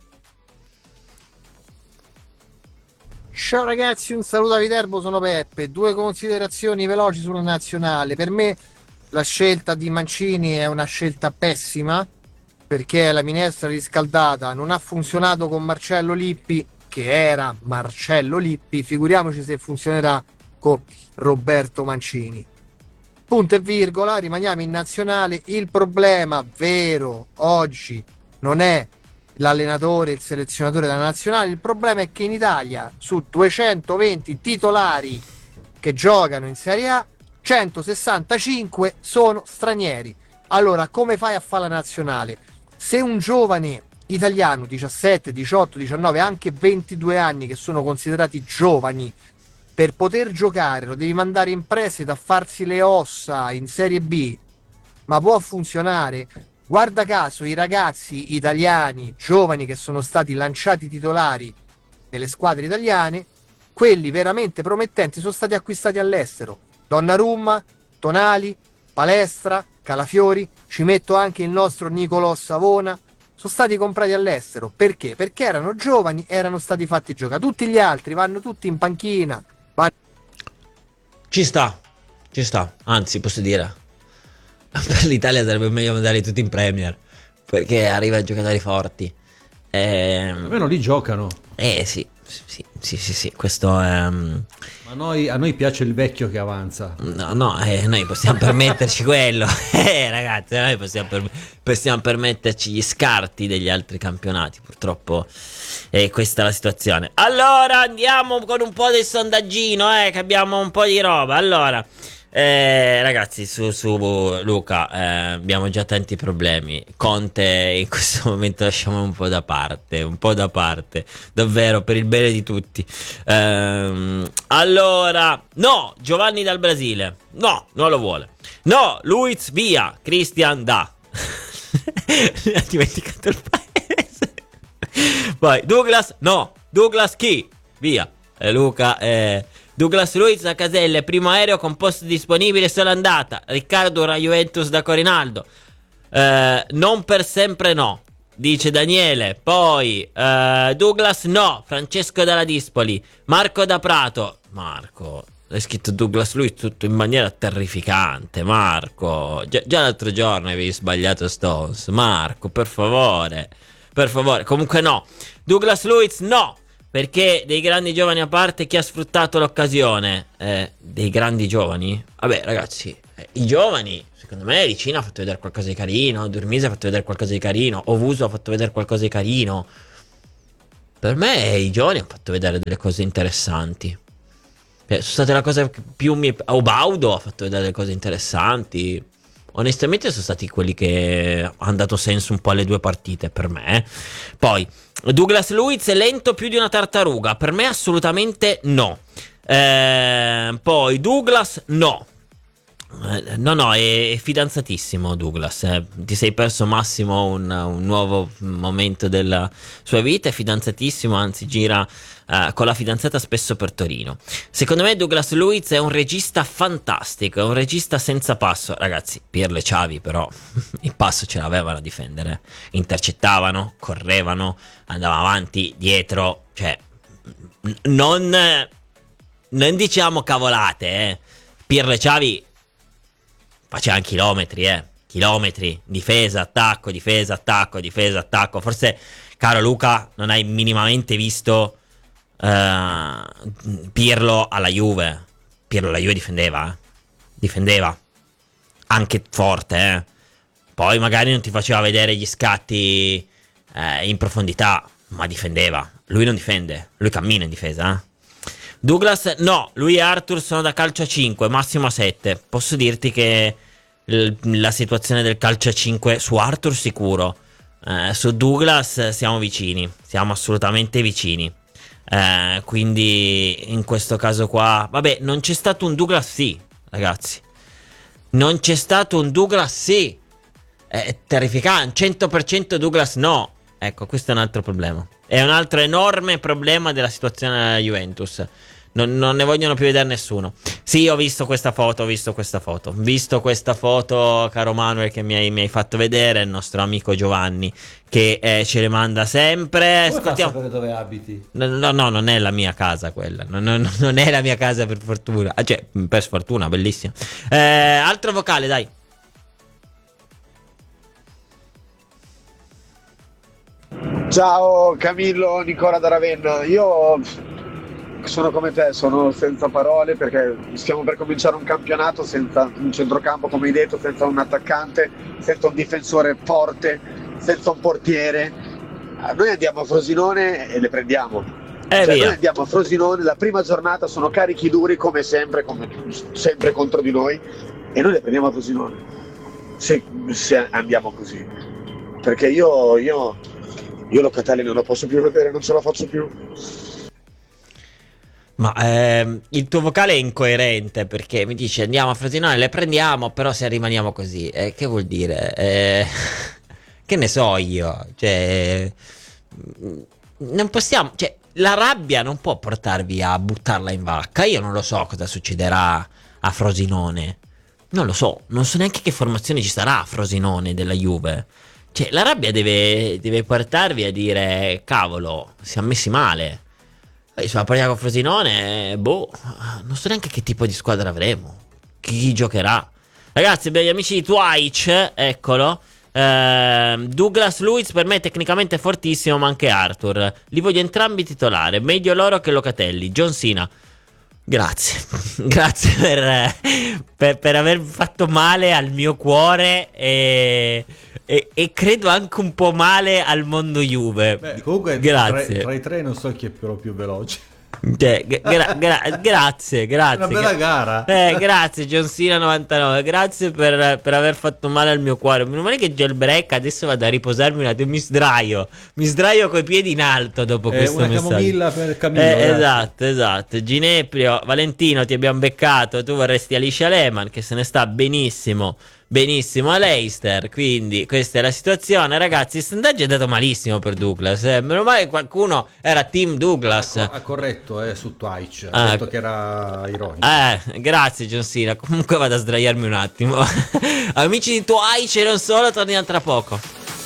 Ciao ragazzi, un saluto a Viterbo, sono Peppe. 2 considerazioni veloci sulla nazionale. Per me la scelta di Mancini è una scelta pessima, perché la minestra riscaldata non ha funzionato con Marcello Lippi, che era Marcello Lippi, figuriamoci se funzionerà con Roberto Mancini. Punto e virgola, rimaniamo in nazionale. Il problema vero oggi non è l'allenatore, il selezionatore della nazionale, il problema è che in Italia su 220 titolari che giocano in Serie A, 165 sono stranieri. Allora come fai a fare la nazionale? Se un giovane italiano 17, 18, 19, anche 22 anni, che sono considerati giovani, per poter giocare lo devi mandare in prestito a farsi le ossa in Serie B, ma può funzionare? Guarda caso i ragazzi italiani giovani che sono stati lanciati titolari nelle squadre italiane, quelli veramente promettenti, sono stati acquistati all'estero. Donnarumma, Tonali, Palestra, Calafiori, ci metto anche il nostro Nicolò Savona, sono stati comprati all'estero. Perché? Perché erano giovani, erano stati fatti giocare. Tutti gli altri vanno tutti in panchina. Ci sta, anzi posso dire, per l'Italia sarebbe meglio mandarli tutti in Premier, perché arriva a giocatori forti. Almeno lì giocano. Sì, questo è... Ma a noi piace il vecchio che avanza. No, noi possiamo permetterci quello. Ragazzi, noi possiamo permetterci gli scarti degli altri campionati. Purtroppo questa è la situazione. Allora andiamo con un po' del sondaggino, che abbiamo un po' di roba. Allora, ragazzi, su Luca, abbiamo già tanti problemi. Conte in questo momento lasciamo un po' da parte, davvero, per il bene di tutti. Allora, no, Giovanni dal Brasile, no, non lo vuole. No, Luiz via, Christian da. Mi ha dimenticato il paese. Poi Douglas, no, Douglas chi? Via. Luca, Douglas Luiz a Caselle, primo aereo con posto disponibile solo andata. Riccardo ora Juventus da Corinaldo. Non per sempre no, dice Daniele. Poi Douglas no, Francesco dalla Dispoli. Marco da Prato. Marco, hai scritto Douglas Luiz tutto in maniera terrificante. Marco, già l'altro giorno avevi sbagliato Stones. Marco, per favore. Comunque no, Douglas Luiz no. perché dei grandi giovani a parte, chi ha sfruttato l'occasione? Dei grandi giovani? Vabbè ragazzi, i giovani, secondo me Ricina ha fatto vedere qualcosa di carino, Durmise ha fatto vedere qualcosa di carino, Ovuso ha fatto vedere qualcosa di carino. Per me i giovani hanno fatto vedere delle cose interessanti. Sono state la cosa più Baudo ha fatto vedere delle cose interessanti. Onestamente sono stati quelli che hanno dato senso un po' alle due partite per me. Poi Douglas Luiz è lento più di una tartaruga? Per me assolutamente no. Poi Douglas no. No, è fidanzatissimo Douglas. Ti sei perso Massimo un nuovo momento della sua vita. È fidanzatissimo, anzi gira con la fidanzata spesso per Torino. Secondo me Douglas Luiz è un regista fantastico, è un regista senza passo. Ragazzi, Pirlo e Xavi però il passo ce l'avevano a difendere. Intercettavano, correvano, andavano avanti, dietro. Cioè, non diciamo cavolate, Pirlo e Xavi facevano chilometri, difesa, attacco, difesa, attacco, difesa, attacco. Forse, caro Luca, non hai minimamente visto Pirlo alla Juve. Pirlo alla Juve difendeva anche forte, Poi magari non ti faceva vedere gli scatti in profondità, ma difendeva. Lui non difende, lui cammina in difesa, Douglas no, lui e Arthur sono da calcio a 5, massimo a 7. Posso dirti che la situazione del calcio a 5 su Arthur sicuro, su Douglas siamo vicini, siamo assolutamente vicini, quindi in questo caso qua, vabbè, non c'è stato un Douglas sì, ragazzi, non c'è stato un Douglas sì, è terrificante. 100% Douglas no. Ecco, questo è un altro problema, è un altro enorme problema della situazione della Juventus. Non ne vogliono più vedere nessuno. Sì, ho visto questa foto, caro Manuel, che mi hai fatto vedere, il nostro amico Giovanni, che ce le manda sempre. Come fa a sapere dove abiti? No, non è la mia casa quella, non è la mia casa, per fortuna. Cioè, per sfortuna, bellissima. Altro vocale, dai. Ciao Camillo, Nicola da Ravenna. Io sono come te, sono senza parole perché stiamo per cominciare un campionato senza un centrocampo, come hai detto, senza un attaccante, senza un difensore forte, senza un portiere. Noi andiamo a Frosinone e le prendiamo. Noi andiamo a Frosinone, la prima giornata sono carichi duri come sempre contro di noi, e noi le prendiamo a Frosinone. Se andiamo così. Perché io Locatelli non lo posso più vedere, non ce la faccio più. Ma il tuo vocale è incoerente, perché mi dice andiamo a Frosinone, le prendiamo, però se rimaniamo così, che vuol dire? Che ne so io, cioè non possiamo, cioè la rabbia non può portarvi a buttarla in vacca. Io non lo so cosa succederà a Frosinone, non lo so, non so neanche che formazione ci sarà a Frosinone della Juve. Cioè la rabbia deve portarvi a dire cavolo, siamo messi male. Sulla partita con Frosinone, non so neanche che tipo di squadra avremo, chi giocherà. Ragazzi, abbiamo gli amici di Twitch, eccolo. Douglas Luiz per me è tecnicamente fortissimo, ma anche Arthur. Li voglio entrambi titolare, meglio loro che Locatelli. John Cena, grazie. Grazie per aver fatto male al mio cuore e credo anche un po' male al mondo Juve. Beh, comunque grazie. Tra i tre non so chi è più veloce. Cioè, grazie. Una bella gara. Grazie John Cena 99. Grazie per aver fatto male al mio cuore. Meno male che Jailbreak adesso vado a riposarmi un attimo. Mi sdraio coi piedi in alto dopo questo una messaggio. camomilla per Camillo. Esatto. Gineprio, Valentino, ti abbiamo beccato. Tu vorresti Alicia Lehmann, che se ne sta benissimo a Leicester. Quindi questa è la situazione, ragazzi. Il sondaggio è andato malissimo per Douglas, meno male che qualcuno era team Douglas. Ha corretto su Twitch, ha detto che era ironico. Grazie John Cena. Comunque vado a sdraiarmi un attimo. Amici di Twitch e non solo, torniamo tra poco.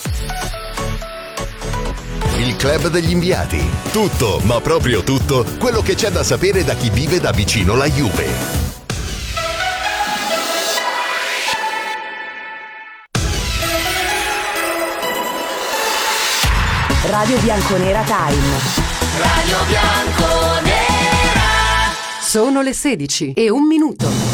Il club degli inviati. Tutto, ma proprio tutto, quello che c'è da sapere da chi vive da vicino la Juve. Radio Bianconera Time. Radio Bianconera. Sono le 16:01.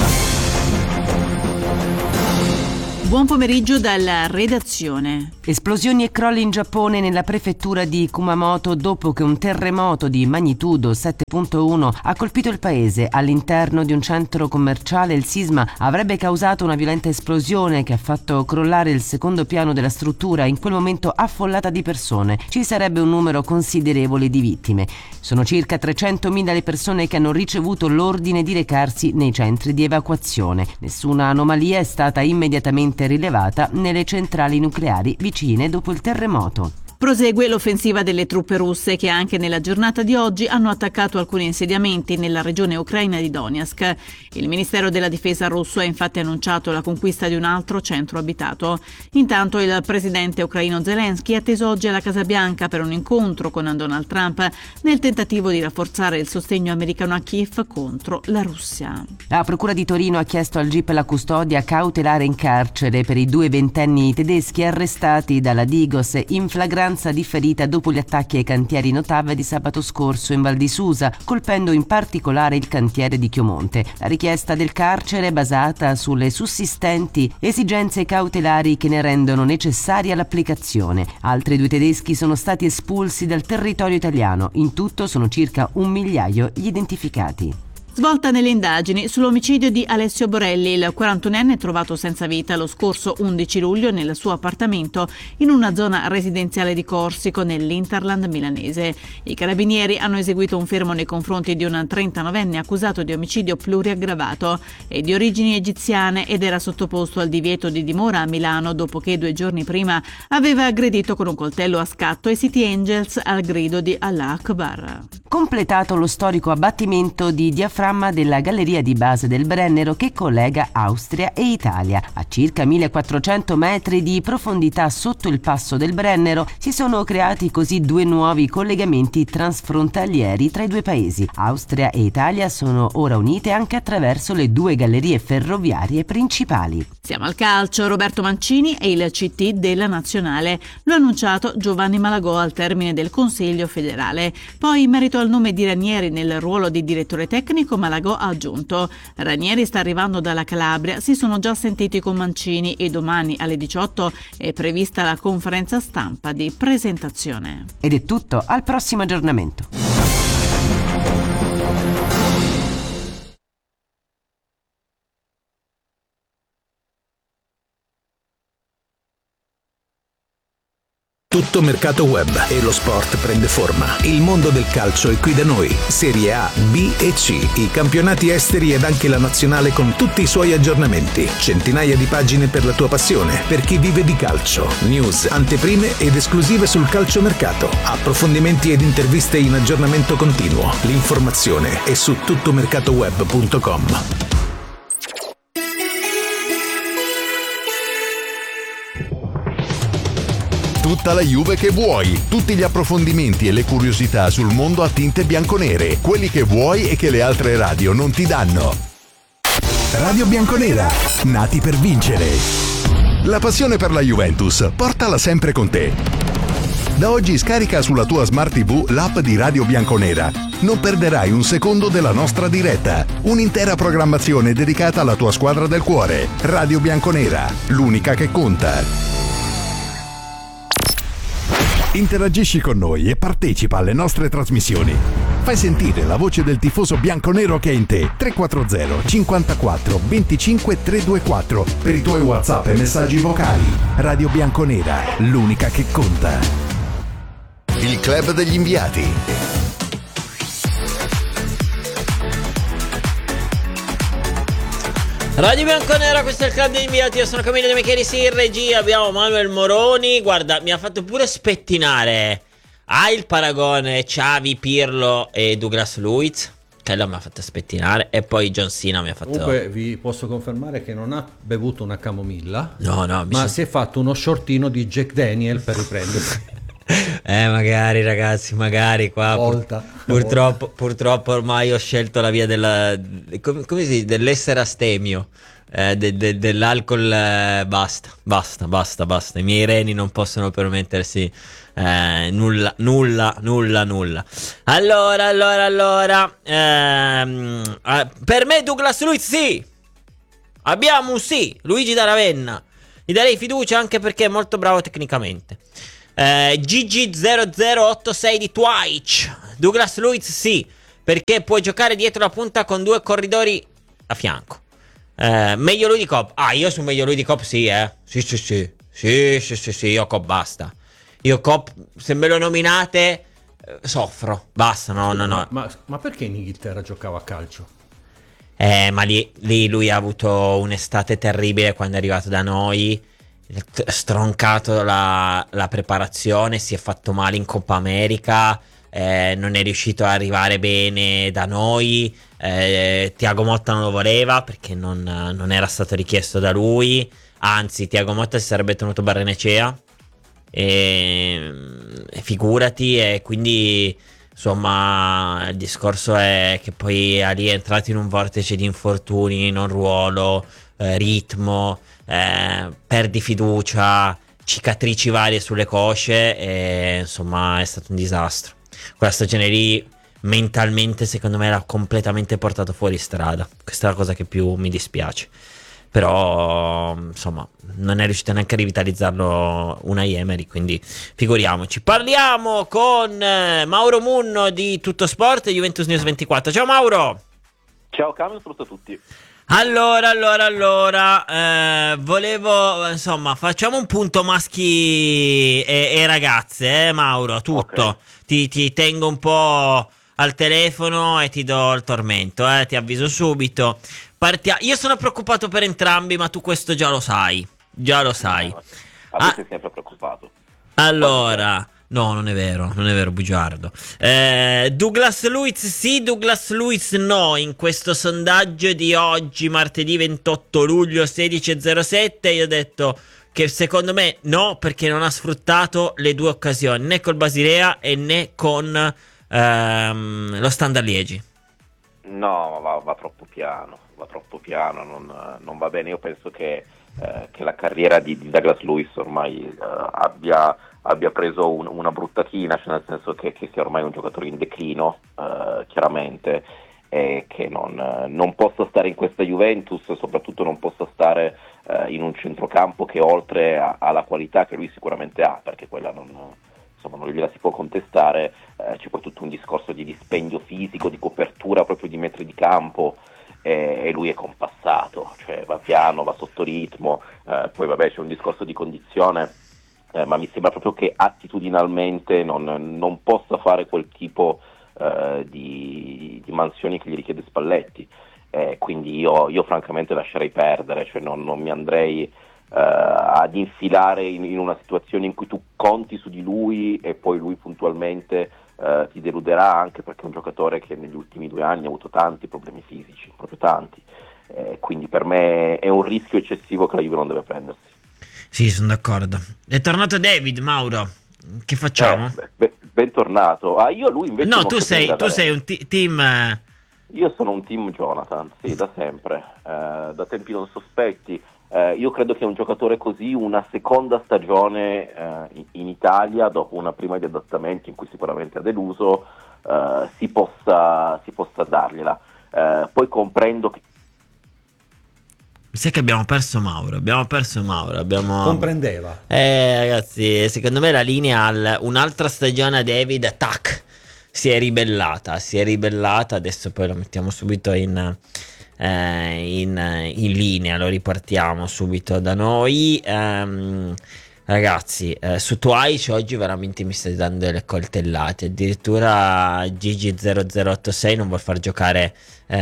Buon pomeriggio dalla redazione. Esplosioni e crolli in Giappone nella prefettura di Kumamoto dopo che un terremoto di magnitudo 7.1 ha colpito il paese. All'interno di un centro commerciale il sisma avrebbe causato una violenta esplosione che ha fatto crollare il secondo piano della struttura, in quel momento affollata di persone. Ci sarebbe un numero considerevole di vittime. Sono circa 300.000 le persone che hanno ricevuto l'ordine di recarsi nei centri di evacuazione. Nessuna anomalia è stata immediatamente rilevata nelle centrali nucleari vicine dopo il terremoto. Prosegue l'offensiva delle truppe russe che anche nella giornata di oggi hanno attaccato alcuni insediamenti nella regione ucraina di Donetsk. Il Ministero della Difesa russo ha infatti annunciato la conquista di un altro centro abitato. Intanto il presidente ucraino Zelensky è atteso oggi alla Casa Bianca per un incontro con Donald Trump nel tentativo di rafforzare il sostegno americano a Kiev contro la Russia. La Procura di Torino ha chiesto al GIP la custodia cautelare in carcere per i 2 ventenni tedeschi arrestati dalla Digos in flagranza differita dopo gli attacchi ai cantieri Notav di sabato scorso in Val di Susa, colpendo in particolare il cantiere di Chiomonte. La richiesta del carcere è basata sulle sussistenti esigenze cautelari che ne rendono necessaria l'applicazione. Altri 2 tedeschi sono stati espulsi dal territorio italiano. In tutto sono circa 1 migliaio gli identificati. Svolta nelle indagini sull'omicidio di Alessio Borelli, il 41enne trovato senza vita lo scorso 11 luglio nel suo appartamento in una zona residenziale di Corsico nell'Interland milanese. I carabinieri hanno eseguito un fermo nei confronti di un 39enne accusato di omicidio pluriaggravato e di origini egiziane ed era sottoposto al divieto di dimora a Milano dopo che 2 giorni prima aveva aggredito con un coltello a scatto i City Angels al grido di Allah Akbar. Completato lo storico abbattimento di diaframma della galleria di base del Brennero che collega Austria e Italia. A circa 1400 metri di profondità sotto il passo del Brennero si sono creati così 2 nuovi collegamenti transfrontalieri tra i 2 paesi. Austria e Italia sono ora unite anche attraverso le 2 gallerie ferroviarie principali. Siamo al calcio. Roberto Mancini è il CT della Nazionale. Lo ha annunciato Giovanni Malagò al termine del Consiglio federale. Poi, in merito al nome di Ranieri nel ruolo di direttore tecnico, Malagò ha aggiunto: Ranieri sta arrivando dalla Calabria, si sono già sentiti con Mancini e domani alle 18 è prevista la conferenza stampa di presentazione. Ed è tutto, al prossimo aggiornamento. Tutto mercato web e lo sport prende forma. Il mondo del calcio è qui da noi. Serie A, B e C, i campionati esteri ed anche la nazionale con tutti i suoi aggiornamenti. Centinaia di pagine per la tua passione, per chi vive di calcio. News, anteprime ed esclusive sul calciomercato. Approfondimenti ed interviste in aggiornamento continuo. L'informazione è su tuttomercatoweb.com. Tutta la Juve che vuoi, tutti gli approfondimenti e le curiosità sul mondo a tinte bianconere, quelli che vuoi e che le altre radio non ti danno. Radio Bianconera, nati per vincere. La passione per la Juventus, portala sempre con te. Da oggi scarica sulla tua Smart TV l'app di Radio Bianconera. Non perderai un secondo della nostra diretta. Un'intera programmazione dedicata alla tua squadra del cuore. Radio Bianconera, l'unica che conta. Interagisci con noi e partecipa alle nostre trasmissioni. Fai sentire la voce del tifoso bianconero che è in te. 340 54 25 324 per i tuoi WhatsApp e messaggi vocali. Radio Bianconera, l'unica che conta. Il club degli inviati. Radio Bianconera, questo è il club degli inviati. Io sono Camillo De Michelis, in regia abbiamo Manuel Moroni. Guarda, mi ha fatto pure spettinare. Hai il paragone Xavi, Pirlo e Douglas Luiz? Quello mi ha fatto spettinare. E poi John Cena mi ha fatto... Comunque vi posso confermare che non ha bevuto una camomilla. No, ma si è fatto uno shortino di Jack Daniel per riprendersi. Magari ragazzi, magari qua purtroppo ormai ho scelto la via come si dice, dell'essere astemio, dell'alcol, basta, i miei reni non possono permettersi nulla. Allora, per me Douglas Luiz sì, abbiamo un sì, Luigi da Ravenna, gli darei fiducia anche perché è molto bravo tecnicamente. GG0086 di Twitch, Douglas Luiz sì, perché puoi giocare dietro la punta con 2 corridori a fianco. Meglio lui di Cobb. Io su meglio lui di Cobb sì, sì, io Cobb basta. Io Cobb, se me lo nominate, soffro, basta, no. Ma perché in Inghilterra giocava a calcio? Ma lì lui ha avuto un'estate terribile quando è arrivato da noi, stroncato la preparazione, si è fatto male in Coppa America, non è riuscito ad arrivare bene da noi. Thiago Motta non lo voleva perché non era stato richiesto da lui, anzi Thiago Motta si sarebbe tenuto Barrenechea, e figurati, e quindi insomma il discorso è che poi lì è entrato in un vortice di infortuni, non ruolo, ritmo, perdi fiducia, cicatrici varie sulle cosce, e insomma è stato un disastro. Quella stagione lì mentalmente secondo me l'ha completamente portato fuori strada, questa è la cosa che più mi dispiace, però insomma non è riuscito neanche a rivitalizzarlo Unai Emery, quindi figuriamoci. Parliamo con Mauro Munno di Tutto Sport e Juventus News 24. Ciao Mauro. Ciao Camillo, saluto a tutti. Allora, volevo, insomma, facciamo un punto maschi e ragazze, Mauro, tutto. Okay. Ti tengo un po' al telefono e ti do il tormento, ti avviso subito. Io sono preoccupato per entrambi, ma tu questo già lo sai. A sei sempre preoccupato. Allora, no, non è vero, bugiardo. Douglas Luiz sì, Douglas Luiz no, in questo sondaggio di oggi, martedì 28 luglio 16:07, io ho detto che secondo me no, perché non ha sfruttato le 2 occasioni, né col Basilea e né con lo Standard Liegi. No, va troppo piano, non va bene. Io penso che la carriera di Douglas Luiz ormai abbia preso una brutta china, cioè nel senso che sia ormai un giocatore in declino, chiaramente, e che non possa stare in questa Juventus, soprattutto non possa stare in un centrocampo che oltre alla qualità che lui sicuramente ha, perché quella non gliela si può contestare, c'è poi tutto un discorso di dispendio fisico, di copertura proprio di metri di campo, e lui è compassato, cioè va piano, va sotto ritmo, poi vabbè c'è un discorso di condizione, ma mi sembra proprio che attitudinalmente non possa fare quel tipo di mansioni che gli richiede Spalletti, quindi io francamente lascerei perdere, cioè non mi andrei ad infilare in una situazione in cui tu conti su di lui e poi lui puntualmente ti deluderà, anche perché è un giocatore che negli ultimi 2 anni ha avuto tanti problemi fisici, proprio tanti, quindi per me è un rischio eccessivo che la Juve non deve prendersi. Sì, sono d'accordo. È tornato David, Mauro, che facciamo? Bentornato. Io lui invece no, tu sei un team. Io sono un team Jonathan, sì, da sempre, da tempi non sospetti. Io credo che un giocatore così, una seconda stagione in Italia, dopo una prima di adattamento in cui sicuramente ha deluso, si possa dargliela. Poi comprendo che... Mi sa che abbiamo perso Mauro. Comprendeva. Ragazzi, secondo me la linea un'altra stagione a David, tac, si è ribellata. Adesso poi lo mettiamo subito in linea, lo ripartiamo subito da noi. Ragazzi, su Twitch oggi veramente mi state dando delle coltellate. Addirittura Gigi0086 non vuol far giocare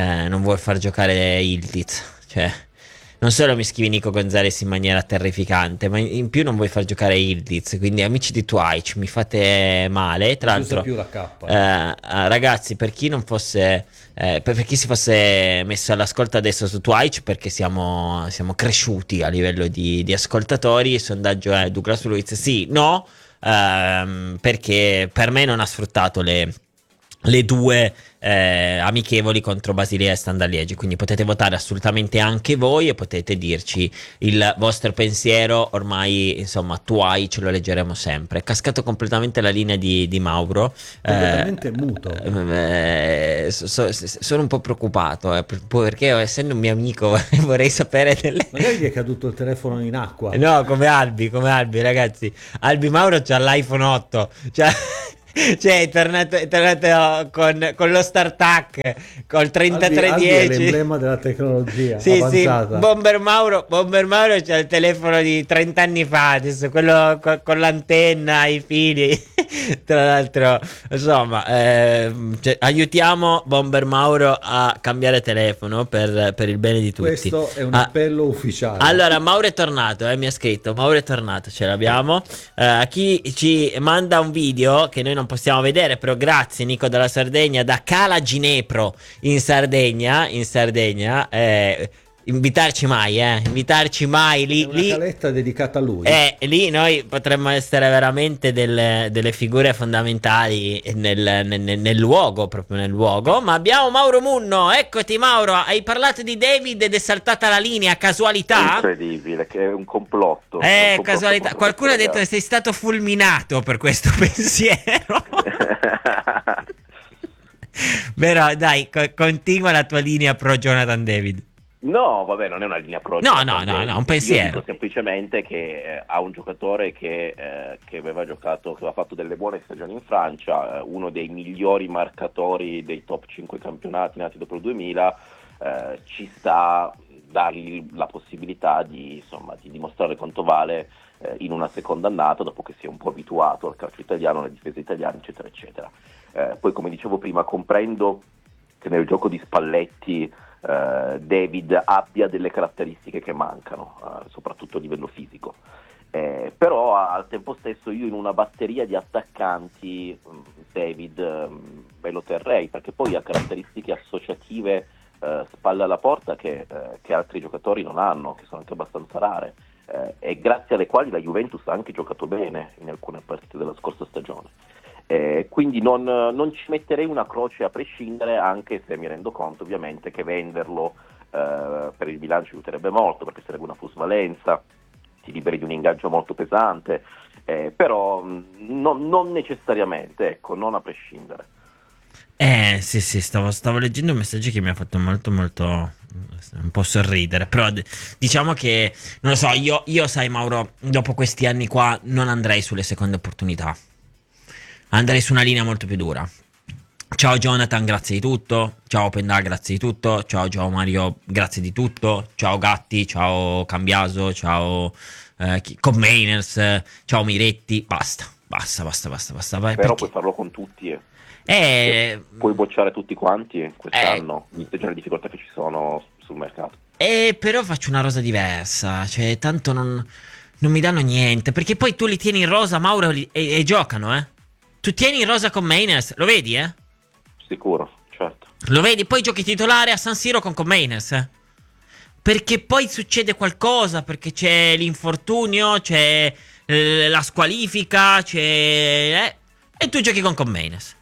Ildiz, cioè non solo mi scrivi Nico Gonzalez in maniera terrificante, ma in più non vuoi far giocare Ildiz. Quindi amici di Twitch, mi fate male. Tra l'altro più la K, ragazzi, per chi non fosse per chi si fosse messo all'ascolto adesso su Twitch, perché siamo cresciuti a livello di ascoltatori, il sondaggio è Douglas Luiz sì, no. perché per me non ha sfruttato le due amichevoli contro Basilea e Standard Liegi, quindi potete votare assolutamente anche voi e potete dirci il vostro pensiero. Ormai insomma ce lo leggeremo sempre. È cascato completamente la linea di Mauro, completamente muto. Sono un po' preoccupato perché essendo un mio amico vorrei sapere magari gli è caduto il telefono in acqua. No, come Albi ragazzi. Albi Mauro c'ha l'iPhone 8, cioè è tornato con lo StarTAC col 3310. Albi è l'emblema della tecnologia avanzata. Bomber Mauro c'ha il telefono di 30 anni fa, adesso quello con l'antenna, i fili. Tra l'altro, insomma, aiutiamo Bomber Mauro a cambiare telefono per il bene di tutti. Questo è un appello ufficiale. Allora, Mauro è tornato, mi ha scritto, Mauro è tornato, ce l'abbiamo. Chi ci manda un video che noi non possiamo vedere, però grazie Nico dalla Sardegna, da Cala Ginepro in Sardegna, invitarci mai lì, una caletta dedicata a lui, lì noi potremmo essere veramente delle figure fondamentali nel luogo, proprio nel luogo. Ma abbiamo Mauro Munno, eccoti Mauro, hai parlato di David ed è saltata la linea, casualità? Incredibile, che è un complotto. Casualità, qualcuno ha detto che sei stato fulminato per questo pensiero. Però dai, continua la tua linea pro Jonathan David. No, vabbè, non è una linea pro. No, un pensiero. Io dico semplicemente che ha un giocatore che aveva giocato, che aveva fatto delle buone stagioni in Francia, uno dei migliori marcatori dei top 5 campionati nati dopo il 2000, ci sta dargli la possibilità di dimostrare quanto vale in una seconda annata, dopo che si è un po' abituato al calcio italiano, alle difese italiane, eccetera, eccetera. Poi, come dicevo prima, comprendo che nel gioco di Spalletti David abbia delle caratteristiche che mancano, soprattutto a livello fisico, però al tempo stesso io in una batteria di attaccanti David me lo terrei, perché poi ha caratteristiche associative spalle alla porta che altri giocatori non hanno, che sono anche abbastanza rare, e grazie alle quali la Juventus ha anche giocato bene in alcune partite della scorsa stagione. Quindi non ci metterei una croce a prescindere, anche se mi rendo conto ovviamente che venderlo per il bilancio aiuterebbe molto, perché sarebbe una plusvalenza, ti liberi di un ingaggio molto pesante, però non necessariamente, ecco, non a prescindere. Sì, stavo leggendo un messaggio che mi ha fatto molto un po' sorridere, però diciamo che non lo so, io sai Mauro, dopo questi anni qua non andrei sulle seconde opportunità. Andrei su una linea molto più dura. Ciao Jonathan, grazie di tutto. Ciao Pendà, grazie di tutto. Ciao Mario, grazie di tutto. Ciao Gatti, ciao Cambiaso, ciao Commainers, ciao Miretti. Basta. Vai, però puoi farlo con tutti. Puoi bocciare tutti quanti quest'anno, viste già le difficoltà che ci sono sul mercato. Però faccio una rosa diversa, cioè tanto non mi danno niente, perché poi tu li tieni in rosa, Mauro, e giocano, Tu tieni in rosa con Mainers, lo vedi, Sicuro, certo. Lo vedi, poi giochi titolare a San Siro con Mainers, perché poi succede qualcosa, perché c'è l'infortunio, c'è la squalifica, e tu giochi con Mainers.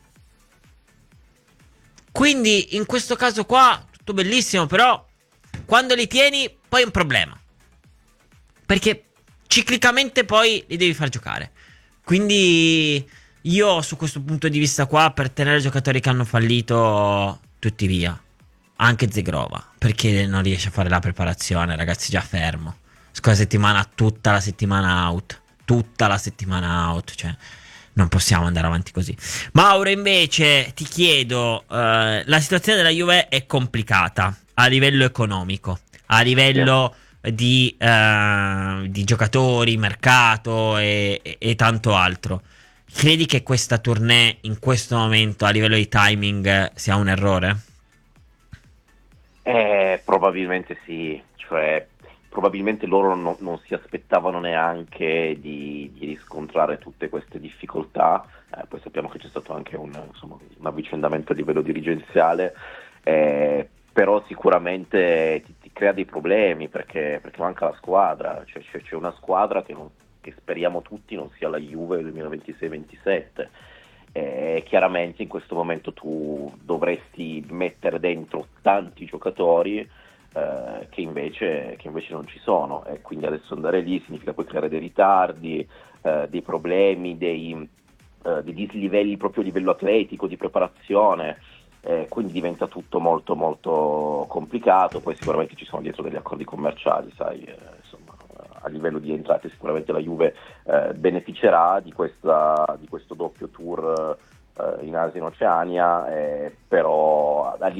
Quindi in questo caso qua tutto bellissimo, però quando li tieni poi è un problema, perché ciclicamente poi li devi far giocare. Quindi io su questo punto di vista qua, per tenere giocatori che hanno fallito tutti via, anche Zegrova, perché non riesce a fare la preparazione, ragazzi, già fermo, scorsa settimana tutta la settimana out, cioè non possiamo andare avanti così. Mauro, invece ti chiedo, la situazione della Juve è complicata a livello economico, a livello di giocatori, mercato e tanto altro. Credi che questa tournée in questo momento a livello di timing sia un errore? Probabilmente sì, cioè probabilmente loro non si aspettavano neanche di riscontrare tutte queste difficoltà, poi sappiamo che c'è stato anche un avvicendamento a livello dirigenziale, però sicuramente ti crea dei problemi perché manca la squadra, cioè c'è una squadra che che speriamo tutti non sia la Juve 2026-27. Chiaramente in questo momento tu dovresti mettere dentro tanti giocatori che invece non ci sono, e quindi adesso andare lì significa poi creare dei ritardi, dei problemi, dei dislivelli proprio a livello atletico, di preparazione, quindi diventa tutto molto molto complicato. Poi sicuramente ci sono dietro degli accordi commerciali, sai, insomma, a livello di entrate sicuramente la Juve beneficerà di questo doppio tour in Asia e in Oceania, però